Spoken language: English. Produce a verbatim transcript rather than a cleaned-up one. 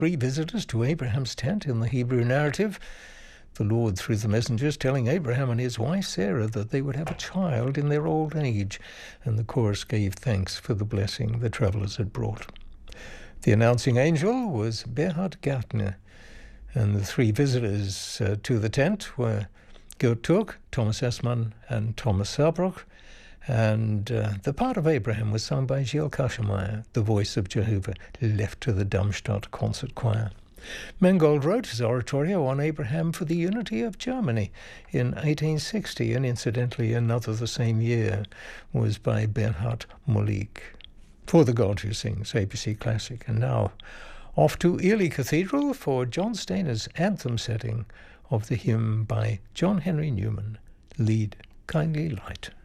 three visitors to Abraham's tent in the Hebrew narrative. The Lord, through the messengers, telling Abraham and his wife Sarah that they would have a child in their old age, and the chorus gave thanks for the blessing the travelers had brought. The announcing angel was Berhard Gärtner, and the three visitors uh, to the tent were Gert Turk, Thomas Essmann, and Thomas Saarbruch. And uh, the part of Abraham was sung by Gilles Kaschemeyer, the voice of Jehovah, left to the Darmstadt Concert Choir. Mangold wrote his oratorio on Abraham for the unity of Germany in eighteen sixty, and incidentally another the same year was by Bernhard Mollig. For the God Who Sings, A B C Classic. And now, off to Ely Cathedral for John Stainer's anthem setting of the hymn by John Henry Newman, Lead, Kindly Light.